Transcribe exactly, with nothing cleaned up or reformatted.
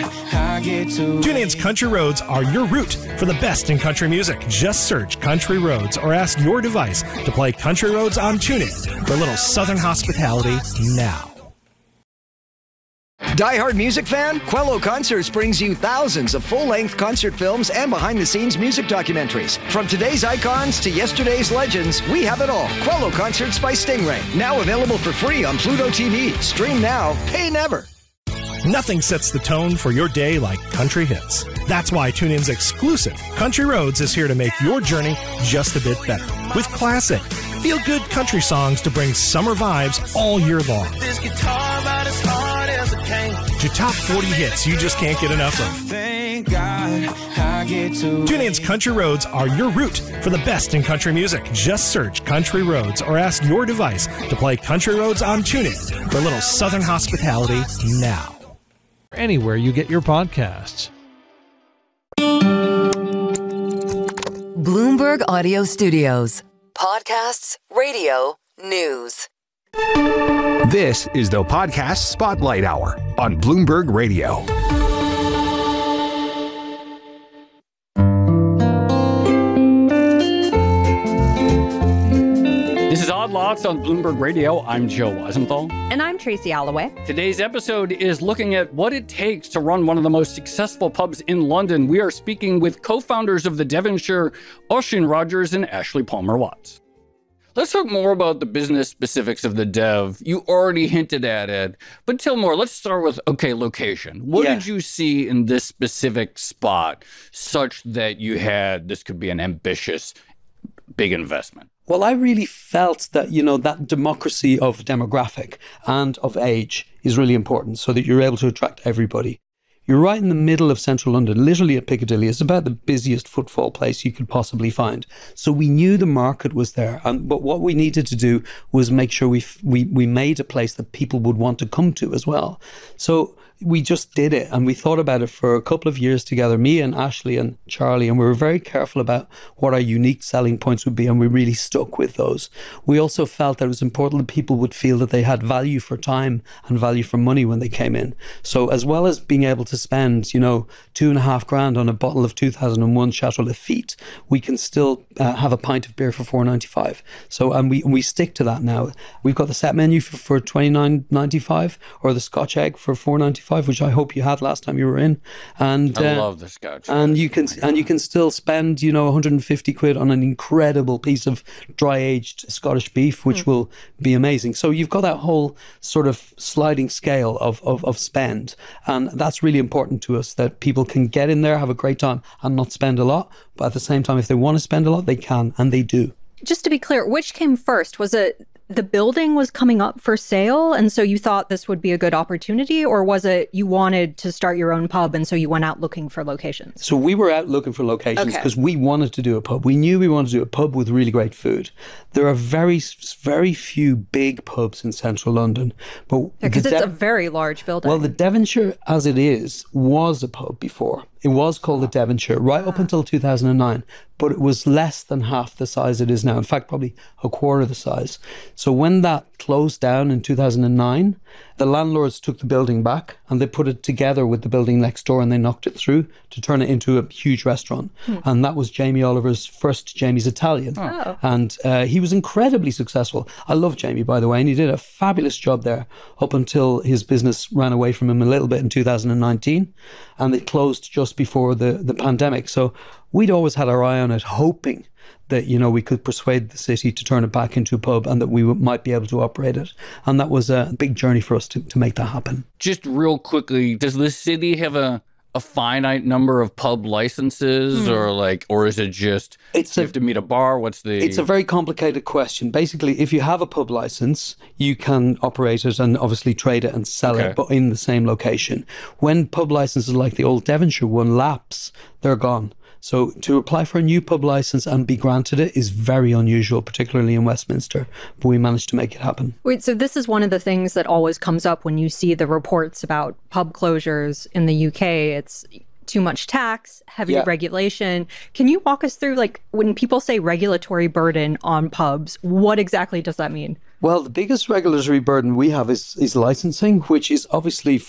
I get to TuneIn's Country Roads are your route for the best in country music. Just search Country Roads or ask your device to play Country Roads on TuneIn for a little Southern hospitality now. Die-hard music fan? Quello Concerts brings you thousands of full-length concert films and behind-the-scenes music documentaries. From today's icons to yesterday's legends, we have it all. Quello Concerts by Stingray. Now available for free on Pluto T V. Stream now, pay never. Nothing sets the tone for your day like country hits. That's why TuneIn's exclusive Country Roads is here to make your journey just a bit better. With classic, feel-good country songs to bring summer vibes all year long. this guitar about as hard as it can. To top forty hits you just can't get enough of. Thank God I get to TuneIn's Country Roads are your route for the best in country music. Just search Country Roads or ask your device to play Country Roads on TuneIn for a little Southern hospitality now. Anywhere you get your podcasts. Bloomberg Audio Studios. Podcasts, radio, news. This is the Podcast Spotlight Hour on Bloomberg Radio. This is Odd Lots on Bloomberg Radio. I'm Joe Weisenthal. And I'm Tracy Alloway. Today's episode is looking at what it takes to run one of the most successful pubs in London. We are speaking with co-founders of the Devonshire, Oisin Rogers and Ashley Palmer-Watts. Let's talk more about the business specifics of the Dev. You already hinted at it, but tell more. Let's start with, okay, location. What yeah. did you see in this specific spot such that you had, this could be an ambitious, big investment? Well, I really felt that, you know, that democracy of demographic and of age is really important so that you're able to attract everybody. You're right in the middle of central London, literally at Piccadilly. It's about the busiest footfall place you could possibly find. So we knew the market was there. And, but what we needed to do was make sure we, we, we made a place that people would want to come to as well. So we just did it, and we thought about it for a couple of years together, me and Ashley and Charlie, and we were very careful about what our unique selling points would be, and we really stuck with those. We also felt that it was important that people would feel that they had value for time and value for money when they came in. So as well as being able to spend, you know, two and a half grand on a bottle of two thousand one Chateau Lafite, we can still uh, have a pint of beer for four ninety-five. So, and we we stick to that now. We've got the set menu for, for twenty-nine ninety-five, or the Scotch egg for four ninety-five, which I hope you had last time you were in. And I uh, love the Scotch. And you can and you can still spend, you know, one hundred fifty quid on an incredible piece of dry aged Scottish beef, which mm. will be amazing. So you've got that whole sort of sliding scale of, of of spend, and that's really important to us, that people can get in there, have a great time, and not spend a lot. But at the same time, if they want to spend a lot, they can, and they do. Just to be clear, which came first? Was it the building was coming up for sale, and so you thought this would be a good opportunity, or was it you wanted to start your own pub and so you went out looking for locations? So we were out looking for locations because okay. we wanted to do a pub. We knew we wanted to do a pub with really great food. There are very, very few big pubs in central London. but Because yeah, it's De- a very large building. Well, the Devonshire, as it is, was a pub before. It was called the Devonshire right up until two thousand nine, but it was less than half the size it is now. In fact, probably a quarter the size. So when that closed down in two thousand nine, the landlords took the building back and they put it together with the building next door, and they knocked it through to turn it into a huge restaurant. Hmm. And that was Jamie Oliver's first Jamie's Italian. Oh. And uh, he was incredibly successful. I love Jamie, by the way, and he did a fabulous job there up until his business ran away from him a little bit in two thousand nineteen, and it closed just before the, the pandemic. So we'd always had our eye on it, hoping that, you know, we could persuade the city to turn it back into a pub and that we w- might be able to operate it. And that was a big journey for us to, to make that happen. Just real quickly, does the city have a, a finite number of pub licenses mm. or like, or is it just it's you a, have to meet a bar? What's the... It's a very complicated question. Basically, if you have a pub license, you can operate it and obviously trade it and sell okay. it, but in the same location. When pub licenses like the old Devonshire one lapse, they're gone. So to apply for a new pub license and be granted it is very unusual, particularly in Westminster. But we managed to make it happen. Wait, so this is one of the things that always comes up when you see the reports about pub closures in the U K. It's too much tax, heavy yeah. regulation. Can you walk us through, like, when people say regulatory burden on pubs, what exactly does that mean? Well, the biggest regulatory burden we have is, is licensing, which is obviously